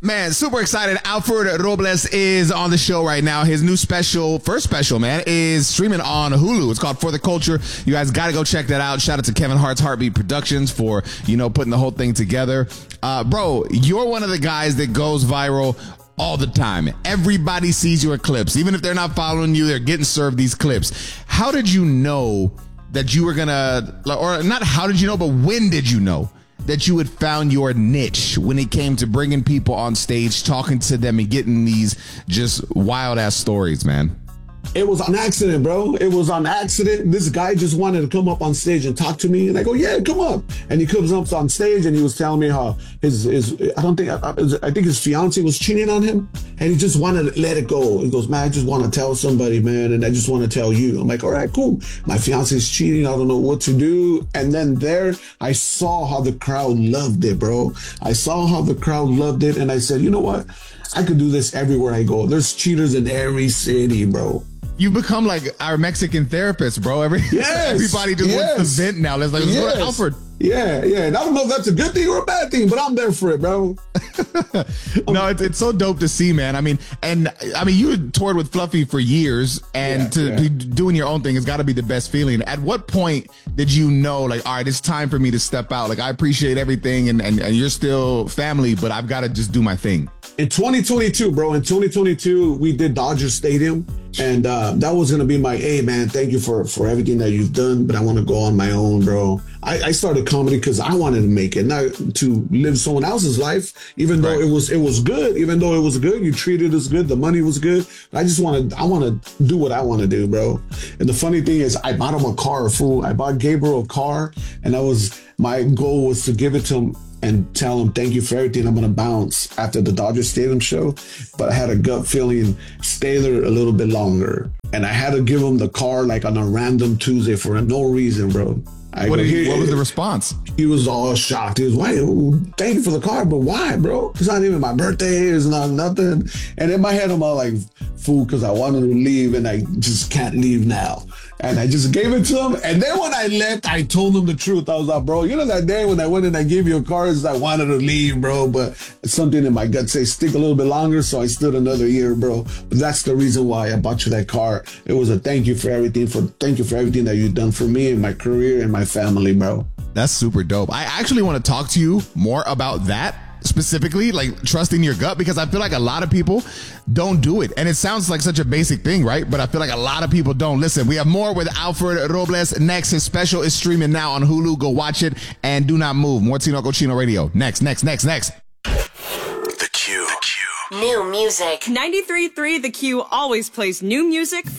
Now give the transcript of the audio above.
Man, super excited. Alfred Robles is on the show right now. His new first special, man, is streaming on Hulu. It's called For the Culture. You guys got to go check that out. Shout out to Kevin Hart's Heartbeat Productions for, putting the whole thing together. Bro, you're one of the guys that goes viral all the time. Everybody sees your clips. Even if they're not following you, they're getting served these clips. How did you know that you were or not how did you know, but when did you know that you had found your niche when it came to bringing people on stage, talking to them and getting these just wild ass stories, man? It was on accident, bro. It was on accident. This guy just wanted to come up on stage and talk to me. And I go, yeah, come up. And he comes up on stage and he was telling me how I think his fiance was cheating on him. And he just wanted to let it go. He goes, man, I just want to tell somebody, man. And I just want to tell you. I'm like, all right, cool. My fiance is cheating. I don't know what to do. And then there, I saw how the crowd loved it, bro. I saw how the crowd loved it. And I said, you know what? I could do this everywhere I go. There's cheaters in every city, bro. You become like our Mexican therapist, bro. Everybody just wants to vent now. Let's go to Alfred. Yeah. And I don't know if that's a good thing or a bad thing, but I'm there for it, bro. No, it's so dope to see, man. I mean, you had toured with Fluffy for years, and be doing your own thing has got to be the best feeling. At what point did you know, like, all right, it's time for me to step out? Like, I appreciate everything, and you're still family, but I've got to just do my thing. In 2022, bro, we did Dodger Stadium. And that was going to be my, hey, man, thank you for everything that you've done, but I want to go on my own, bro. I started comedy because I wanted to make it, not to live someone else's life, even though it was good. Even though it was good, you treated us good, the money was good. I want to do what I want to do, bro. And the funny thing is, I bought him a car, fool. I bought Gabriel a car, and my goal was to give it to him and tell him, thank you for everything. I'm going to bounce after the Dodger Stadium show. But I had a gut feeling, stay there a little bit longer. And I had to give him the car like on a random Tuesday for no reason, bro. What was the response? He was all shocked. He was, why? Thank you for the car, but why, bro? It's not even my birthday. It's not nothing. And in my head, I'm all like, fool, because I wanted to leave and I just can't leave now. And I just gave it to him. And then when I left, I told him the truth. I was like, bro, that day when I went and I gave you a car, I wanted to leave, bro. But something in my gut says stick a little bit longer. So I stood another year, bro. But that's the reason why I bought you that car. It was a thank you for everything that you've done for me and my career and my family, bro. That's super dope. I actually want to talk to you more about that. Specifically, like trusting your gut, because I feel like a lot of people don't do it. And it sounds like such a basic thing, right? But I feel like a lot of people don't. Listen, we have more with Alfred Robles next. His special is streaming now on Hulu. Go watch it and do not move. More Tinoco Chino Radio. Next. The Q. New music. 93.3 The Q always plays new music